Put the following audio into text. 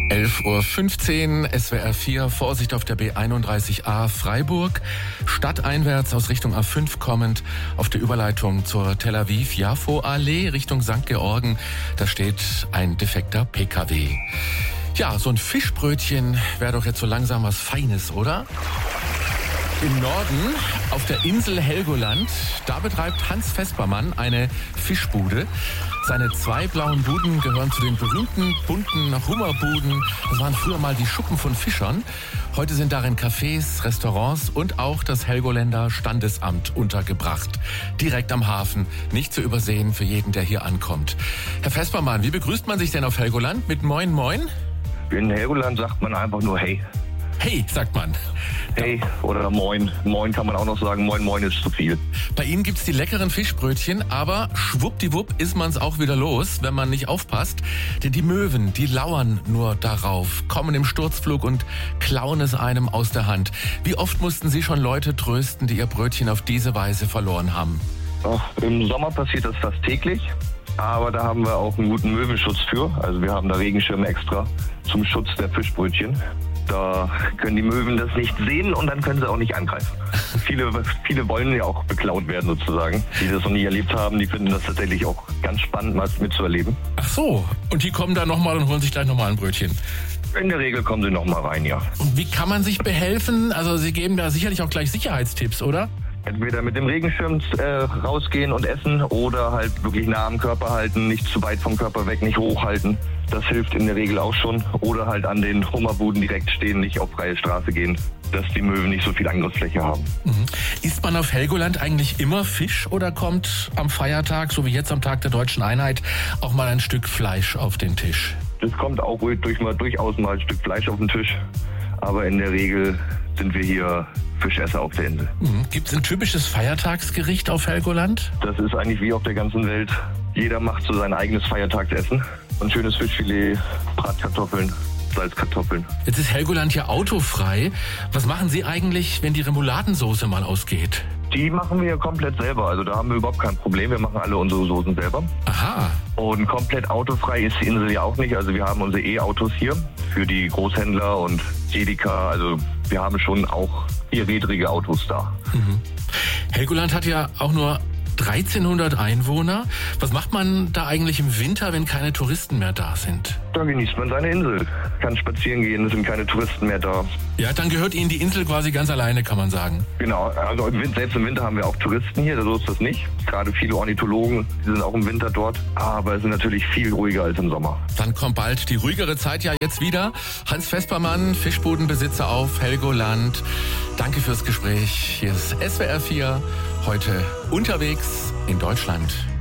11:15 Uhr, SWR 4, Vorsicht auf der B31a Freiburg, stadteinwärts aus Richtung A5 kommend, auf der Überleitung zur Tel Aviv-Jafo-Allee Richtung St. Georgen, da steht ein defekter PKW. Ja, so ein Fischbrötchen wäre doch jetzt so langsam was Feines, oder? Im Norden, auf der Insel Helgoland, da betreibt Hans Vespermann eine Fischbude. Seine 2 blauen Buden gehören zu den berühmten, bunten Hummerbuden. Das waren früher mal die Schuppen von Fischern. Heute sind darin Cafés, Restaurants und auch das Helgoländer Standesamt untergebracht. Direkt am Hafen, nicht zu übersehen für jeden, der hier ankommt. Herr Vespermann, wie begrüßt man sich denn auf Helgoland? Mit Moin Moin? In Helgoland sagt man einfach nur Hey. Hey, sagt man. Hey oder Moin. Moin kann man auch noch sagen. Moin Moin ist zu viel. Bei Ihnen gibt's die leckeren Fischbrötchen, aber schwuppdiwupp ist man's auch wieder los, wenn man nicht aufpasst. Denn die Möwen, die lauern nur darauf, kommen im Sturzflug und klauen es einem aus der Hand. Wie oft mussten Sie schon Leute trösten, die ihr Brötchen auf diese Weise verloren haben? Im Sommer passiert das fast täglich. Aber da haben wir auch einen guten Möwenschutz für. Also wir haben da Regenschirme extra zum Schutz der Fischbrötchen. Da können die Möwen das nicht sehen und dann können sie auch nicht angreifen. Viele wollen ja auch beklaut werden sozusagen, die das noch nie erlebt haben. Die finden das tatsächlich auch ganz spannend, mal mitzuerleben. Ach so, und die kommen da nochmal und holen sich gleich nochmal ein Brötchen? In der Regel kommen sie nochmal rein, ja. Und wie kann man sich behelfen? Also Sie geben da sicherlich auch gleich Sicherheitstipps, oder? Entweder mit dem Regenschirm rausgehen und essen oder halt wirklich nah am Körper halten, nicht zu weit vom Körper weg, nicht hochhalten. Das hilft in der Regel auch schon. Oder halt an den Hummerbuden direkt stehen, nicht auf freie Straße gehen, dass die Möwen nicht so viel Angriffsfläche haben. Mhm. Isst man auf Helgoland eigentlich immer Fisch oder kommt am Feiertag, so wie jetzt am Tag der Deutschen Einheit, auch mal ein Stück Fleisch auf den Tisch? Es kommt auch durchaus mal ein Stück Fleisch auf den Tisch. Aber in der Regel sind wir hier Fischesser auf der Insel. Mhm. Gibt es ein typisches Feiertagsgericht auf Helgoland? Das ist eigentlich wie auf der ganzen Welt. Jeder macht so sein eigenes Feiertagsessen. Ein schönes Fischfilet, Bratkartoffeln, Salzkartoffeln. Jetzt ist Helgoland ja autofrei. Was machen Sie eigentlich, wenn die Remouladensoße mal ausgeht? Die machen wir komplett selber. Also da haben wir überhaupt kein Problem. Wir machen alle unsere Soßen selber. Aha. Und komplett autofrei ist die Insel ja auch nicht. Also wir haben unsere E-Autos hier für die Großhändler und Edeka. Also wir haben schon auch vierrädrige Autos da. Mhm. Helgoland hat ja auch nur 1300 Einwohner. Was macht man da eigentlich im Winter, wenn keine Touristen mehr da sind? Da genießt man seine Insel. Kann spazieren gehen, es sind keine Touristen mehr da. Ja, dann gehört Ihnen die Insel quasi ganz alleine, kann man sagen. Genau, also selbst im Winter haben wir auch Touristen hier, so ist das nicht. Gerade viele Ornithologen, die sind auch im Winter dort. Aber es ist natürlich viel ruhiger als im Sommer. Dann kommt bald die ruhigere Zeit ja jetzt wieder. Hans Vespermann, Fischbudenbesitzer auf Helgoland. Danke fürs Gespräch. Hier ist SWR 4, heute unterwegs in Deutschland.